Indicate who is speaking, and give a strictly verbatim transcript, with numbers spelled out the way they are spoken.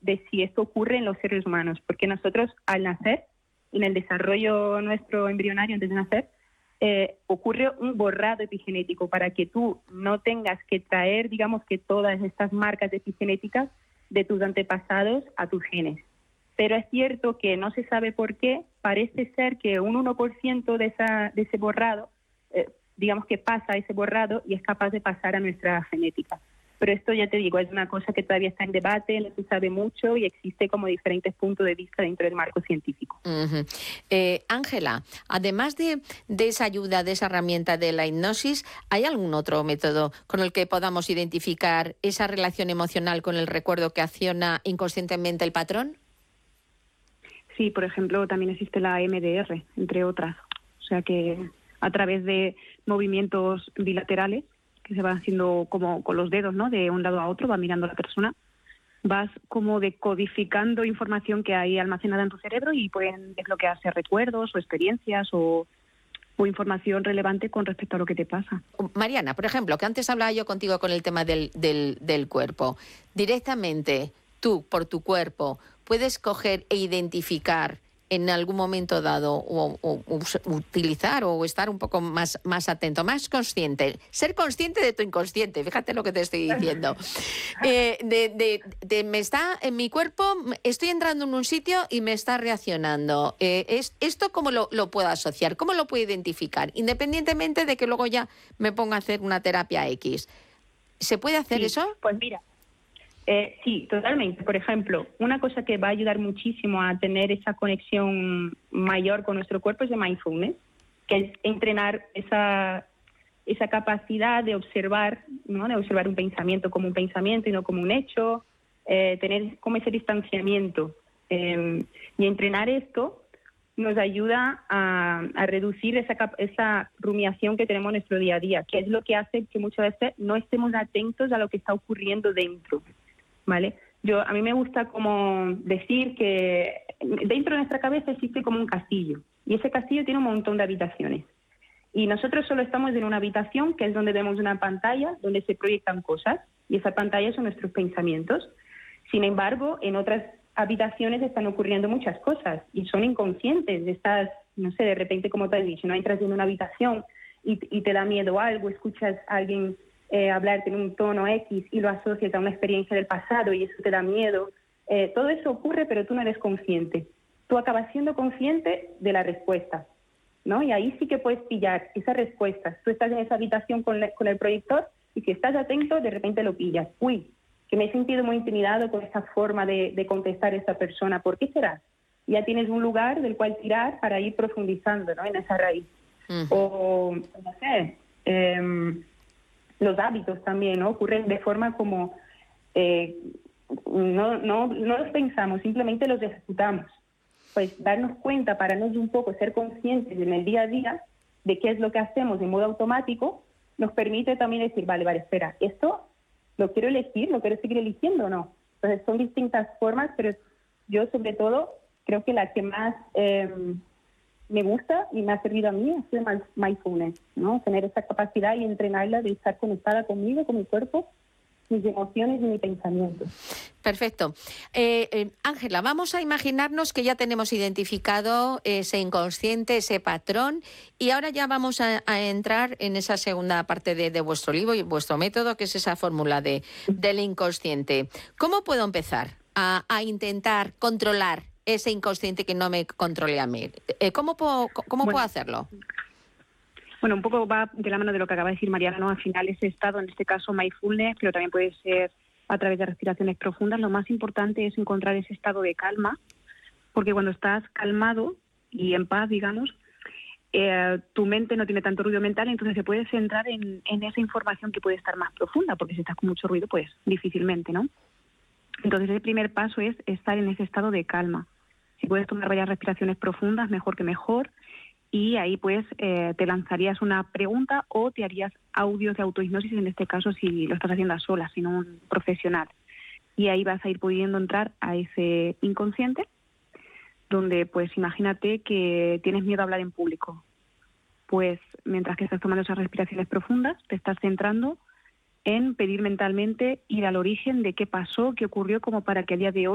Speaker 1: de si esto ocurre en los seres humanos, porque nosotros al nacer, en el desarrollo nuestro embrionario antes de nacer, eh, ocurre un borrado epigenético para que tú no tengas que traer, digamos, que todas estas marcas epigenéticas de tus antepasados a tus genes. Pero es cierto que no se sabe por qué, parece ser que un uno por ciento de, esa, de ese borrado, eh, digamos que pasa ese borrado y es capaz de pasar a nuestra genética. Pero esto, ya te digo, es una cosa que todavía está en debate, no se sabe mucho y existe como diferentes puntos de vista dentro del marco científico.
Speaker 2: Uh-huh. eh, Ángela, además de, de esa ayuda, de esa herramienta de la hipnosis, ¿hay algún otro método con el que podamos identificar esa relación emocional con el recuerdo que acciona inconscientemente el patrón?
Speaker 1: Sí, por ejemplo, también existe la M D R, entre otras. O sea que a través de movimientos bilaterales, que se van haciendo como con los dedos, ¿no? De un lado a otro, va mirando a la persona, vas como decodificando información que hay almacenada en tu cerebro y pueden desbloquearse recuerdos o experiencias o, o información relevante con respecto a lo que te pasa.
Speaker 2: Mariana, por ejemplo, que antes hablaba yo contigo con el tema del, del, del cuerpo. Directamente, tú, por tu cuerpo, puedes coger e identificar en algún momento dado o, o, o utilizar o estar un poco más, más atento, más consciente, ser consciente de tu inconsciente, fíjate lo que te estoy diciendo. Eh, de, de, de me está en mi cuerpo, estoy entrando en un sitio y me está reaccionando. Eh, es, ¿Esto cómo lo, lo puedo asociar? ¿Cómo lo puedo identificar? Independientemente de que luego ya me ponga a hacer una terapia X. ¿Se puede hacer
Speaker 1: sí,
Speaker 2: eso?
Speaker 1: Pues mira, Eh, sí, totalmente. Por ejemplo, una cosa que va a ayudar muchísimo a tener esa conexión mayor con nuestro cuerpo es el mindfulness, que es entrenar esa, esa capacidad de observar, ¿no? De observar un pensamiento como un pensamiento y no como un hecho, eh, tener como ese distanciamiento. Eh, y entrenar esto nos ayuda a, a reducir esa, esa rumiación que tenemos en nuestro día a día, que es lo que hace que muchas veces no estemos atentos a lo que está ocurriendo dentro. ¿Vale? Yo, a mí me gusta como decir que dentro de nuestra cabeza existe como un castillo y ese castillo tiene un montón de habitaciones y nosotros solo estamos en una habitación que es donde vemos una pantalla donde se proyectan cosas y esa pantalla son nuestros pensamientos. Sin embargo, en otras habitaciones están ocurriendo muchas cosas y son inconscientes. Estás, no sé, de repente, como te has dicho, no entras en una habitación y, y te da miedo algo, escuchas a alguien Eh, hablarte en un tono X y lo asocias a una experiencia del pasado y eso te da miedo. Eh, todo eso ocurre, pero tú no eres consciente. Tú acabas siendo consciente de la respuesta, ¿no? Y ahí sí que puedes pillar esas respuestas. Tú estás en esa habitación con, le, con el proyector y si estás atento, de repente lo pillas. Uy, que me he sentido muy intimidado con esa forma de, de contestar a esta persona. ¿Por qué será? Ya tienes un lugar del cual tirar para ir profundizando, ¿no? En esa raíz. Uh-huh. O, no sé... Eh, los hábitos también, ¿no? Ocurren de forma como eh, no, no, no los pensamos, simplemente los ejecutamos. Pues darnos cuenta, pararnos un poco, ser conscientes en el día a día de qué es lo que hacemos de modo automático, nos permite también decir, vale, vale, espera, esto lo quiero elegir, lo quiero seguir eligiendo o no. Entonces son distintas formas, pero yo sobre todo creo que la que más... Eh, me gusta y me ha servido a mí es el mindfulness, ¿no? Tener esa capacidad y entrenarla de estar conectada conmigo, con mi cuerpo, mis emociones y mi pensamiento.
Speaker 2: Perfecto. Eh, eh, Ángela, vamos a imaginarnos que ya tenemos identificado ese inconsciente, ese patrón, y ahora ya vamos a, a entrar en esa segunda parte de, de vuestro libro y vuestro método, que es esa fórmula de, del inconsciente. ¿Cómo puedo empezar a, a intentar controlar ese inconsciente que no me controle a mí? Eh, ¿Cómo puedo, cómo
Speaker 1: bueno,
Speaker 2: puedo hacerlo?
Speaker 1: Bueno, un poco va de la mano de lo que acaba de decir Mariana, ¿no? Al final ese estado, en este caso mindfulness, pero también puede ser a través de respiraciones profundas. Lo más importante es encontrar ese estado de calma, porque cuando estás calmado y en paz, digamos, eh, tu mente no tiene tanto ruido mental, entonces se puede centrar en, en esa información que puede estar más profunda, porque si estás con mucho ruido, pues difícilmente, ¿no? Entonces el primer paso es estar en ese estado de calma. Si puedes tomar varias respiraciones profundas, mejor que mejor. Y ahí pues eh, te lanzarías una pregunta o te harías audios de autohipnosis, en este caso si lo estás haciendo a solas, sino un profesional. Y ahí vas a ir pudiendo entrar a ese inconsciente, donde pues imagínate que tienes miedo a hablar en público. Pues mientras que estás tomando esas respiraciones profundas, te estás centrando en pedir mentalmente ir al origen de qué pasó, qué ocurrió, como para que a día de hoy